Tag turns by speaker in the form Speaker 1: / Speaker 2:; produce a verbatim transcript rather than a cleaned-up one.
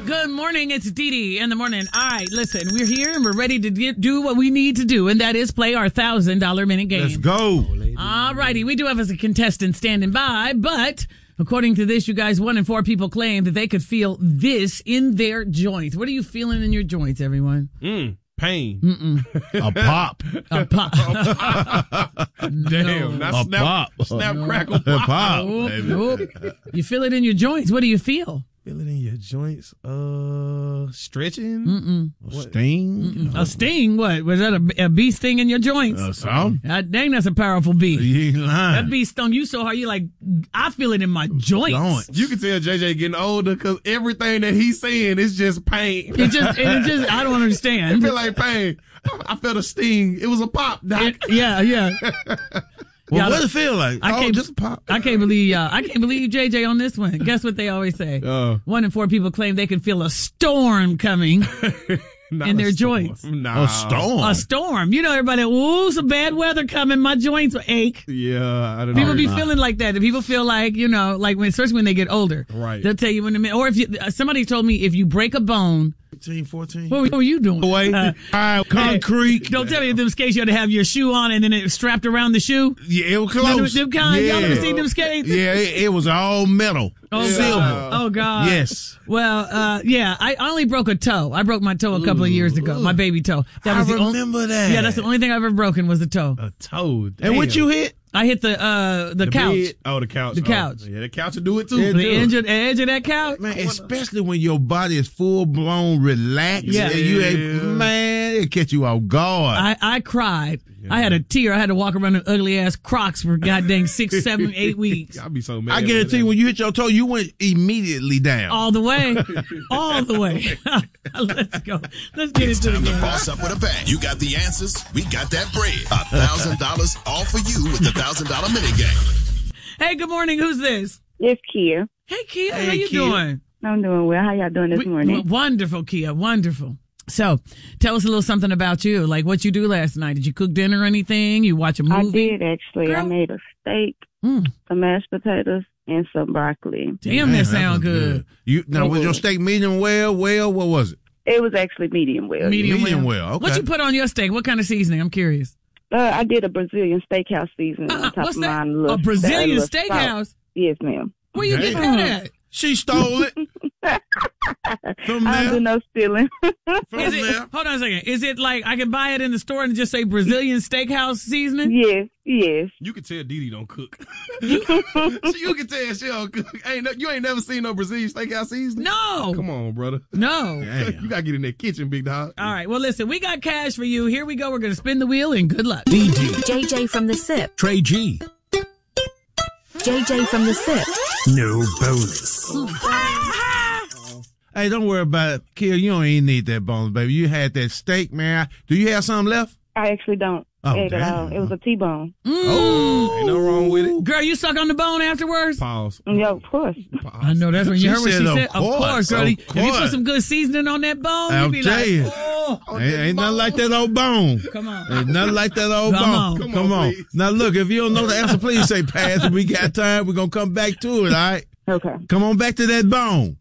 Speaker 1: Good morning. It's Dee Dee in the morning. All right, listen, we're here and we're ready to get, do what we need to do, and that is play our one thousand dollars minute game.
Speaker 2: Let's go.
Speaker 1: All righty. We do have as a contestant standing by, but according to this, you guys, one in four people claim that they could feel this in their joints. What are you feeling in your joints, everyone?
Speaker 3: Mm, pain.
Speaker 1: Mm-mm.
Speaker 2: A pop.
Speaker 1: A pop.
Speaker 3: Damn.
Speaker 1: No.
Speaker 3: Not
Speaker 2: A
Speaker 3: snap,
Speaker 2: pop.
Speaker 3: snap
Speaker 1: No.
Speaker 3: crackle,
Speaker 2: A
Speaker 3: pop.
Speaker 2: pop.
Speaker 1: Oop,
Speaker 2: baby.
Speaker 1: oop. You feel it in your joints. What do you feel?
Speaker 3: Feel it in your joints. Uh, stretching.
Speaker 1: Mm-mm.
Speaker 2: Sting.
Speaker 1: Mm-mm. A sting? What? Was that a, a bee sting in your joints?
Speaker 2: Uh, some.
Speaker 1: God dang, that's a powerful bee.
Speaker 2: You ain't lying.
Speaker 1: That bee stung you so hard, you like, I feel it in my joints.
Speaker 2: Joints.
Speaker 3: You can tell J J getting older because everything that he's saying is just pain.
Speaker 1: It just, it just, I don't
Speaker 3: I
Speaker 1: understand.
Speaker 3: feel like pain. I felt a sting. It was a pop, Doc.
Speaker 1: It- yeah, yeah.
Speaker 2: Well,
Speaker 1: Yeah,
Speaker 2: what does it feel like?
Speaker 1: I
Speaker 2: oh,
Speaker 1: can't-
Speaker 2: just a pop.
Speaker 1: I can't believe, uh, I can't believe J J on this one. Guess what they always say?
Speaker 3: Uh,
Speaker 1: One in four people claim they can feel a storm coming.
Speaker 3: not
Speaker 1: In
Speaker 3: a
Speaker 1: their
Speaker 3: storm.
Speaker 1: joints.
Speaker 3: Nah.
Speaker 2: A storm.
Speaker 1: A storm. You know, everybody, ooh, some bad weather coming. My joints ache.
Speaker 3: Yeah, I don't
Speaker 1: People
Speaker 3: know.
Speaker 1: be
Speaker 2: nah.
Speaker 1: feeling like that. And people feel like, you know, like when, especially when they get older.
Speaker 3: Right.
Speaker 1: They'll tell you when, the, or if you, somebody told me if you break a bone,
Speaker 2: fifteen, fourteen.
Speaker 1: what were, what were you doing?
Speaker 2: Away.
Speaker 1: Uh,
Speaker 2: All right, concrete.
Speaker 1: Don't tell me them skates you had to have your shoe on and then it strapped around the shoe.
Speaker 2: Yeah, it was
Speaker 1: Them,
Speaker 2: close.
Speaker 1: them kind,
Speaker 2: yeah.
Speaker 1: y'all ever seen them skates?
Speaker 2: Yeah, it, it was all metal.
Speaker 1: Oh,
Speaker 2: Silver.
Speaker 1: God. Oh, God.
Speaker 2: Yes.
Speaker 1: Well, uh, yeah, I only broke a toe. I broke my toe a couple of years ago, my baby toe. That was
Speaker 2: I
Speaker 1: the only,
Speaker 2: remember that.
Speaker 1: yeah, that's the only thing I've ever broken was the toe.
Speaker 3: A toad.
Speaker 2: And what
Speaker 3: Damn.
Speaker 2: you hit?
Speaker 1: I hit the, uh, the,
Speaker 3: The
Speaker 1: couch.
Speaker 3: bed? Oh, the couch.
Speaker 1: The
Speaker 3: Oh,
Speaker 1: couch.
Speaker 3: yeah, the couch will do it too.
Speaker 2: It
Speaker 1: The
Speaker 2: do.
Speaker 1: edge of, the edge of that couch.
Speaker 2: Man, especially when your body is full blown relaxed.
Speaker 1: Yeah.
Speaker 2: And you ain't,
Speaker 3: Yeah.
Speaker 2: man, it catch you off guard.
Speaker 1: I, I cried. I had a tear. I had to walk around in ugly ass Crocs for goddamn six, seven, eight weeks.
Speaker 3: I'll be so mad.
Speaker 2: I guarantee you, when you hit your toe, you went immediately down.
Speaker 1: All the way. All the way. Let's go. Let's get
Speaker 4: It's
Speaker 1: into
Speaker 4: time
Speaker 1: the
Speaker 4: to
Speaker 1: game.
Speaker 4: boss up with a bang. You got the answers. We got that bread. A thousand dollars all for you with the thousand dollar mini game.
Speaker 1: Hey, good morning. Who's this?
Speaker 5: It's Kia.
Speaker 1: Hey, Kia.
Speaker 2: Hey,
Speaker 1: how you
Speaker 2: Kia.
Speaker 1: doing?
Speaker 5: I'm doing well. How y'all doing this
Speaker 1: We-
Speaker 5: morning?
Speaker 1: Wonderful, Kia. Wonderful. So, tell us a little something about you. Like what you do last night. Did you cook dinner or anything? You watch a
Speaker 5: I
Speaker 1: movie?
Speaker 5: did actually.
Speaker 1: Girl.
Speaker 5: I made a steak,
Speaker 1: Mm.
Speaker 5: some mashed potatoes, and some broccoli.
Speaker 1: Damn,
Speaker 2: Man,
Speaker 1: that sound
Speaker 2: was
Speaker 1: good.
Speaker 2: You now was
Speaker 5: It
Speaker 2: your
Speaker 5: was.
Speaker 2: steak medium well? Well, what was it?
Speaker 5: It was actually medium well.
Speaker 1: Medium,
Speaker 2: Medium
Speaker 1: well.
Speaker 2: well, okay.
Speaker 1: What you put on your steak? What kind of seasoning? I'm curious.
Speaker 5: Uh, I did a Brazilian steakhouse seasoning
Speaker 1: Uh-uh,
Speaker 5: on top
Speaker 1: what's
Speaker 5: of
Speaker 1: that?
Speaker 5: mine. little-
Speaker 1: A Brazilian
Speaker 5: little salt.
Speaker 1: steakhouse?
Speaker 5: Yes, ma'am.
Speaker 1: Where you get
Speaker 2: Damn.
Speaker 1: that at?
Speaker 2: She stole it from
Speaker 5: I don't do
Speaker 2: there.
Speaker 5: no stealing.
Speaker 2: From
Speaker 1: Is it,
Speaker 2: there.
Speaker 1: hold on a second. Is it like I can buy it in the store and just say Brazilian steakhouse seasoning?
Speaker 5: yes, yes.
Speaker 3: You can tell Dee Dee don't cook. you can tell she don't cook. Ain't no, you ain't never seen no Brazilian steakhouse seasoning?
Speaker 1: No.
Speaker 3: Come on, brother.
Speaker 1: No.
Speaker 2: Damn.
Speaker 3: You gotta get in that kitchen, big dog.
Speaker 1: All right. Well, listen, we got cash for you. Here we go. We're going to spin the wheel and good luck.
Speaker 6: D D,
Speaker 7: J J from the SIP.
Speaker 6: Trey G,
Speaker 7: J J from the SIP.
Speaker 6: no bonus.
Speaker 2: Hey, don't worry about it. Kia, you don't even need that bones, baby. You had that steak, man. Do you have something left?
Speaker 5: I actually don't
Speaker 2: Oh,
Speaker 5: egg at
Speaker 2: damn.
Speaker 5: all. It was a T-bone.
Speaker 2: Oh.
Speaker 3: Ain't no wrong with it.
Speaker 1: Girl, you suck on the bone afterwards?
Speaker 3: Pause.
Speaker 5: Yeah, of course.
Speaker 3: Pause.
Speaker 1: I know that's when you
Speaker 2: She
Speaker 1: heard what
Speaker 2: said,
Speaker 1: she
Speaker 2: of
Speaker 1: said. Of
Speaker 2: course,
Speaker 1: course, girl.
Speaker 2: of
Speaker 1: If you put
Speaker 2: course.
Speaker 1: some good seasoning on that bone,
Speaker 2: I'll
Speaker 1: you'd be
Speaker 2: tell
Speaker 1: like,
Speaker 2: you.
Speaker 1: oh,
Speaker 2: Ain't, ain't nothing like that old bone.
Speaker 1: come on.
Speaker 2: Ain't nothing like that old
Speaker 1: Come
Speaker 2: bone.
Speaker 1: on.
Speaker 2: Come,
Speaker 3: Come on,
Speaker 2: on.
Speaker 3: please.
Speaker 2: Now, look, if you don't know the answer, please say pass. If we got time, we're going to come back to it, all right?
Speaker 5: Okay.
Speaker 2: Come on back to that bone.